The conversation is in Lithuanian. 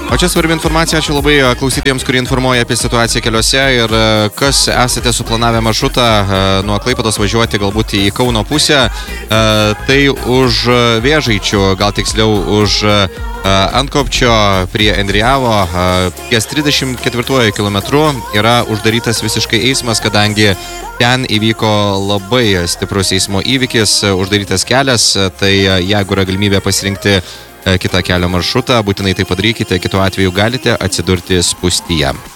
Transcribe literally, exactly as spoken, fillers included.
O čia svarbi informacija, ačiū labai klausytojams, kurie informuoja apie situaciją keliuose ir kas esate suplanavę maršrutą nuo Klaipėdos važiuoti galbūt į Kauno pusę, tai už Vėžaičių, gal tiksliau už Antkopčio prie Endrijavo, ties trisdešimt ketvirtuoju kilometru yra uždarytas visiškai eismas, kadangi ten įvyko labai stiprus eismo įvykis, uždarytas kelias, tai jeigu yra galimybė pasirinkti kitą kelio maršrutą, būtinai tai padarykite, kitu atveju galite atsidurti spūstyje.